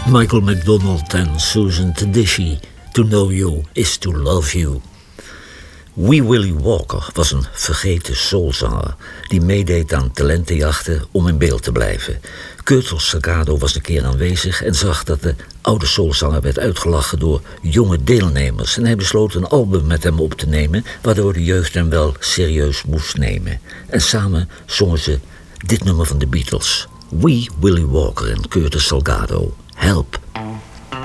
Michael McDonald en Susan Tedeschi. To know you is to love you. Wee Willie Walker was een vergeten soulzanger die meedeed aan talentenjachten om in beeld te blijven. Curtis Salgado was een keer aanwezig en zag dat de oude soulzanger werd uitgelachen door jonge deelnemers. En hij besloot een album met hem op te nemen, waardoor de jeugd hem wel serieus moest nemen. En samen zongen ze dit nummer van de Beatles. Wee Willie Walker en Curtis Salgado. Help.